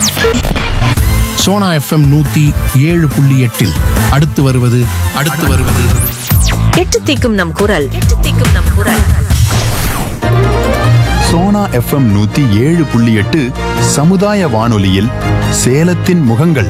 Sona FM 107.8 அடுத்து வருவது எட்டு தீக்கும் நம் குரல், எட்டு தீக்கும் நம் குரல். சோனா எஃப்எம் 107.8 சமுதாய வானொலியில் சேலத்தின் முகங்கள்.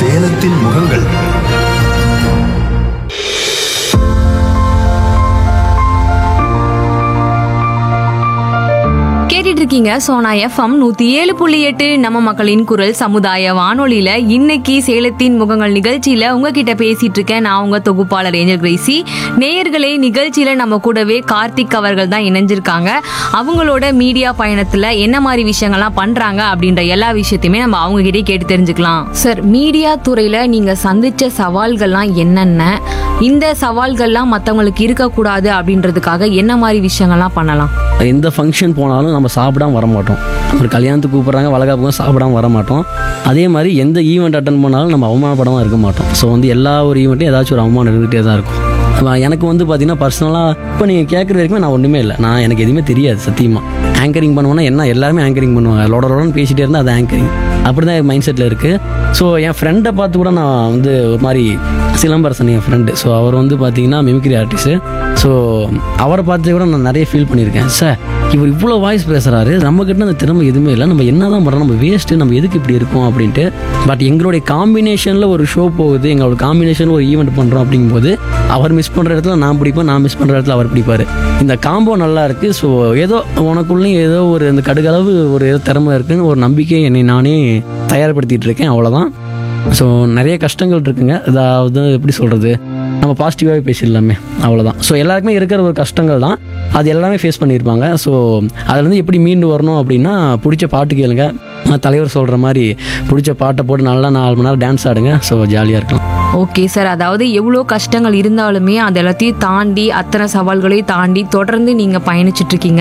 கேட்டுட்டு இருக்கீங்க சோனா எஃப்எம் 107.8 நம்ம மக்களின் குரல் சமுதாய வானொலியில. இன்னைக்கு சேலத்தின் முகங்கள் நிகழ்ச்சியில உங்ககிட்ட பேசிட்டு இருக்கேன் நான் உங்க தொகுப்பாளர் ஏஞ்சல் கிரேசி. நேயர்களே, நிகழ்ச்சியில நம்ம கூடவே கார்த்திக் அவர்கள் தான் இணைஞ்சிருக்காங்க. அவங்களோட மீடியா பயணத்துல என்ன மாதிரி விஷயங்கள்லாம் பண்றாங்க அப்படின்ற எல்லா விஷயத்தையுமே நம்ம அவங்க கிட்டே கேட்டு தெரிஞ்சுக்கலாம். சார், மீடியா துறையில நீங்க சந்திச்ச சவால்கள்லாம் என்னென்ன, இந்த சவால்கள்லாம் மற்றவங்களுக்கு இருக்கக்கூடாது அப்படின்றதுக்காக என்ன மாதிரி விஷயங்கள்லாம் பண்ணலாம்? எந்த ஃபங்க்ஷன் போனாலும் நம்ம சாப்பிடாம வர மாட்டோம். ஒரு கல்யாணத்துக்கு கூப்பிட்றாங்க, வளகாப்புக்கும் சாப்பிடாம வர மாட்டோம். அதே மாதிரி எந்த ஈவெண்ட் அட்டன் பண்ணாலும் நம்ம அவமானப்படமாக இருக்க மாட்டோம். ஸோ எல்லா ஒரு ஈவெண்ட்டும் ஏதாச்சும் ஒரு அவமானம் இருந்துகிட்டே தான் இருக்கும். எனக்கு பார்த்தீங்கன்னா பர்சனலாக இப்போ நீங்கள் கேட்குற வரைக்கும் நான் ஒன்றுமே இல்லை. எனக்கு எதுவுமே தெரியாது சத்தியமாக. ஆங்கரிங் பண்ணுவேன்னா என்ன, எல்லாருமே ஆங்கரிங் பண்ணுவாங்க. லோடன்னு பேசிகிட்டே இருந்தால் அது ஆங்கரிங். அப்படி தான் மைண்ட் செட்டில் இருக்குது. ஸோ என் ஃப்ரெண்டை பார்த்து கூட நான் ஒரு மாதிரி சிலம்பரசன் என் ஃப்ரெண்டு. ஸோ அவர் பார்த்தீங்கன்னா மிமிக்ரி ஆர்டிஸ்ட்டு. ஸோ அவரை பார்த்து கூட நான் நிறைய ஃபீல் பண்ணியிருக்கேன். சார், இவர் இவ்வளோ வாய்ஸ் பேசுகிறாரு, நம்மக்கிட்ட அந்த திறமை எதுவுமே இல்லை, நம்ம என்ன தான் பண்ணுறோம், நம்ம வேஸ்ட்டு, நம்ம எதுக்கு இப்படி இருக்கோம் அப்படின்ட்டு. பட் எங்களுடைய காம்பினேஷனில் ஒரு ஷோ போகுது, எங்களோட காம்பினேஷனில் ஒரு ஈவெண்ட் பண்ணுறோம் அப்படிங்கும்போது அவர் மிஸ் பண்ணுற இடத்துல நான் பிடிப்பேன், நான் மிஸ் பண்ணுற இடத்துல அவர் பிடிப்பார். இந்த காம்போ நல்லா இருக்குது. ஸோ ஏதோ உனக்குள்ளேயும் ஏதோ ஒரு இந்த கடுகளவு ஒரு திறமை இருக்குன்னு ஒரு நம்பிக்கை என்னை நானே தயார்படுத்திகிட்டு இருக்கேன். அவ்வளோதான். ஸோ நிறைய கஷ்டங்கள் இருக்குங்க. அதாவது எப்படி சொல்கிறது, நம்ம பாசிட்டிவாகவே பேசிடலாமே, அவ்வளோதான். ஸோ எல்லாருக்குமே இருக்கிற ஒரு கஷ்டங்கள் தான், அது எல்லாமே ஃபேஸ் பண்ணியிருப்பாங்க. ஸோ அதுலேருந்து எப்படி மீண்டு வரணும் அப்படின்னா, பிடிச்ச பாட்டு கேளுங்க. தலைவர் சொல்கிற மாதிரி பிடிச்ச பாட்டை போட்டு நல்லா 4 மணி நேரம் டான்ஸ் ஆடுங்க. ஸோ ஜாலியாக இருக்கலாம். ஓகே சார், அதாவது எவ்வளோ கஷ்டங்கள் இருந்தாலுமே அது எல்லாத்தையும் தாண்டி, அத்தனை சவால்களையும் தாண்டி தொடர்ந்து நீங்கள் பயணிச்சுட்டு இருக்கீங்க.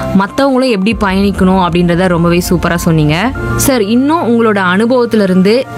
மற்றவங்களும் எப்படி பயணிக்கணும் அப்படின்றத ரொம்பவே சூப்பராக சொன்னீங்க சார். இன்னும் உங்களோட அனுபவத்திலிருந்து